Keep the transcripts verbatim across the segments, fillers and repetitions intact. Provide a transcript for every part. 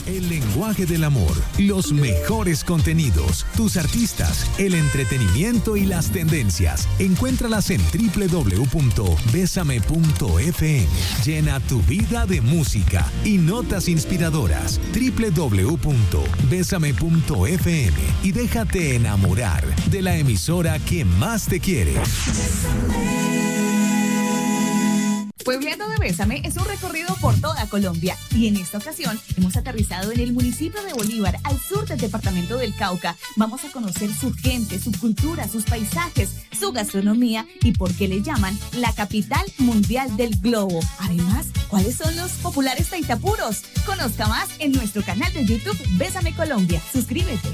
El lenguaje del amor, los mejores contenidos, tus artistas, el entretenimiento y las tendencias. Encuéntralas en doble u doble u doble u punto besame punto efe eme. Llena tu vida de música y notas inspiradoras. doble u doble u doble u punto besame punto efe eme y déjate enamorar de la emisora que más te quiere. Puebleando de Bésame es un recorrido por toda Colombia y en esta ocasión hemos aterrizado en el municipio de Bolívar, al sur del departamento del Cauca. Vamos a conocer su gente, su cultura, sus paisajes, su gastronomía y por qué le llaman la capital mundial del globo. Además, ¿cuáles son los populares taitapuros? Conozca más en nuestro canal de YouTube Bésame Colombia. Suscríbete.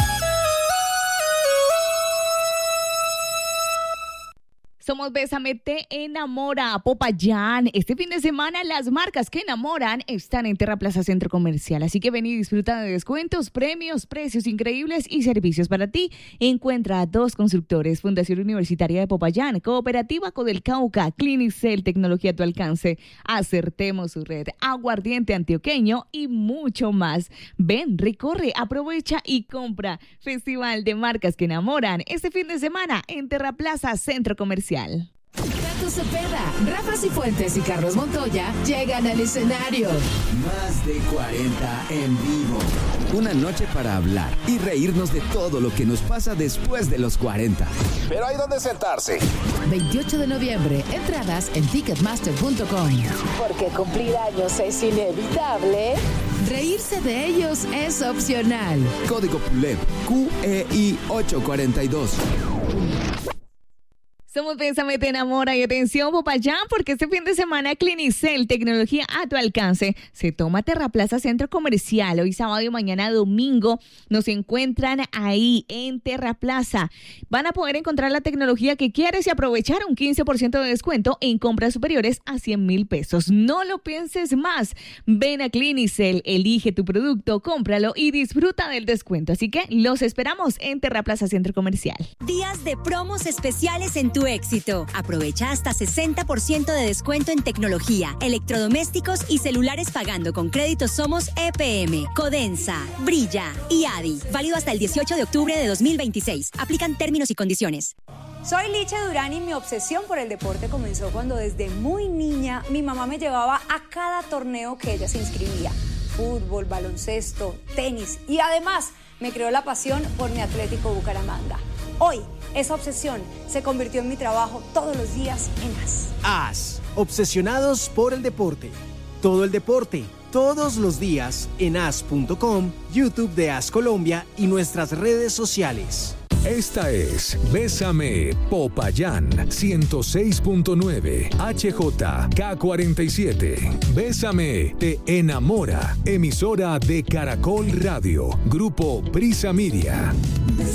Somos Bésame Te Enamora, Popayán. Este fin de semana las marcas que enamoran están en Terraplaza Centro Comercial. Así que ven y disfruta de descuentos, premios, precios increíbles y servicios para ti. Encuentra a dos constructores, Fundación Universitaria de Popayán, Cooperativa Codel Cauca, Clinicel, Tecnología a tu alcance, Acertemos su red, Aguardiente Antioqueño y mucho más. Ven, recorre, aprovecha y compra. Festival de Marcas que Enamoran este fin de semana en Terraplaza Centro Comercial. Tato Cepeda, Rafa Cifuentes y Carlos Montoya llegan al escenario. Más de cuarenta en vivo. Una noche para hablar y reírnos de todo lo que nos pasa después de los cuarenta. Pero hay donde sentarse. veintiocho de noviembre, entradas en ticketmaster punto com. Porque cumplir años es inevitable. Reírse de ellos es opcional. Código P U L E P Q E I ocho cuatro dos. Somos Bésame Te Enamora y atención Popayán porque este fin de semana Clinicel, tecnología a tu alcance, se toma Terraplaza Centro Comercial. Hoy sábado y mañana domingo nos encuentran ahí en Terraplaza. Van a poder encontrar la tecnología que quieres y aprovechar un quince por ciento de descuento en compras superiores a cien mil pesos. No lo pienses más. Ven a Clinicel, elige tu producto, cómpralo y disfruta del descuento. Así que los esperamos en Terraplaza Centro Comercial. Días de promos especiales en tu éxito. Aprovecha hasta sesenta por ciento de descuento en tecnología, electrodomésticos y celulares pagando con créditos Somos E P M, Codensa, Brilla y Adi. Válido hasta el dieciocho de octubre de dos mil veintiséis. Aplican términos y condiciones. Soy Liche Durán y mi obsesión por el deporte comenzó cuando desde muy niña mi mamá me llevaba a cada torneo que ella se inscribía. Fútbol, baloncesto, tenis y además me creó la pasión por mi Atlético Bucaramanga. Hoy, esa obsesión se convirtió en mi trabajo todos los días en A S. A S, obsesionados por el deporte. Todo el deporte, todos los días en A S punto com, YouTube de A S Colombia y nuestras redes sociales. Esta es Bésame Popayán ciento seis punto nueve H J K cuarenta y siete. Bésame Te Enamora, emisora de Caracol Radio, Grupo Prisa Media.